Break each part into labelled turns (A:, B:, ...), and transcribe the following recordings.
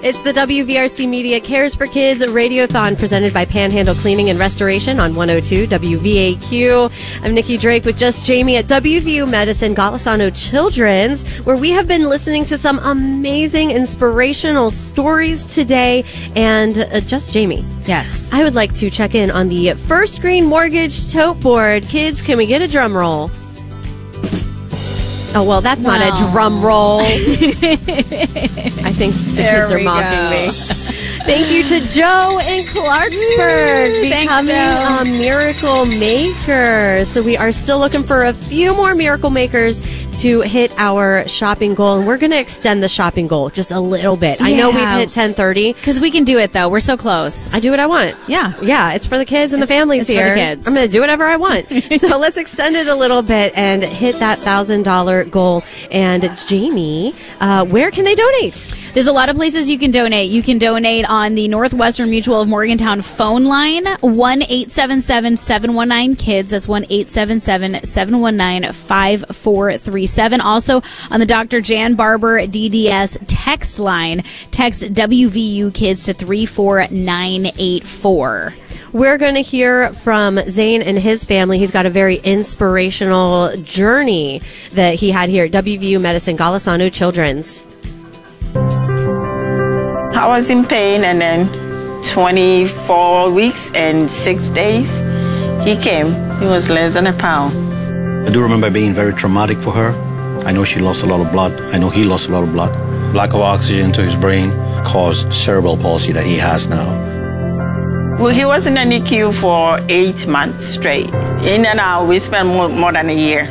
A: It's the WVRC Media Cares for Kids Radiothon presented by Panhandle Cleaning and Restoration on 102 WVAQ. I'm Nikki Drake with Just Jamie at WVU Medicine Golisano Children's, where we have been listening to some amazing inspirational stories today. And Just Jamie.
B: Yes.
A: I would like to check in on the First Green Mortgage Tote Board. Kids, can we get a drum roll? Oh, well, that's not a drum roll. I think the kids are mocking me. Thank you to Joe in Clarksburg becoming a miracle maker. So we are still looking for a few more miracle makers to hit our shopping goal, and we're going to extend the shopping goal just a little bit. I know we've hit 10:30
B: because we can do it though. We're so close.
A: I do what I want.
B: Yeah,
A: it's for the kids and the families here.
B: For the kids.
A: I'm going to do whatever I want. So let's extend it a little bit and hit that $1,000 goal. And Jamie, where can they donate?
B: There's a lot of places you can donate. You can donate on the Northwestern Mutual of Morgantown phone line, 1-877-719-KIDS. That's 1-877-719-5437. Also on the Dr. Jan Barber DDS text line, text WVU Kids to 34984.
A: We're going to hear from Zane and his family. He's got a very inspirational journey that he had here at WVU Medicine Golisano Children's.
C: I was in pain, and then 24 weeks and 6 days, he came. He was less than a pound.
D: I do remember being very traumatic for her. I know she lost a lot of blood. I know he lost a lot of blood. Lack of oxygen to his brain caused cerebral palsy that he has now.
C: Well, he was in the NICU for 8 months straight. In and out, we spent more than a year.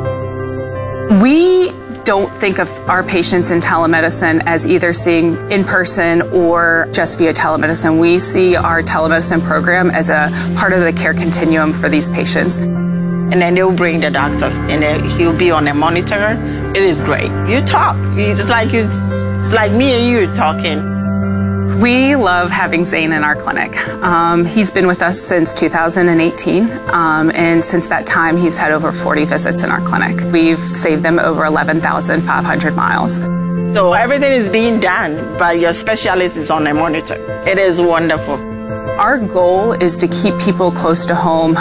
E: We don't think of our patients in telemedicine as either seeing in person or just via telemedicine. We see our telemedicine program as a part of the care continuum for these patients.
C: And then they'll bring the doctor, and then he'll be on a monitor. It is great. You talk. It's like me and you talking.
E: We love having Zane in our clinic. He's been with us since 2018, and since that time, he's had over 40 visits in our clinic. We've saved them over 11,500 miles.
C: So everything is being done, but your specialist is on a monitor. It is wonderful.
E: Our goal is to keep people close to home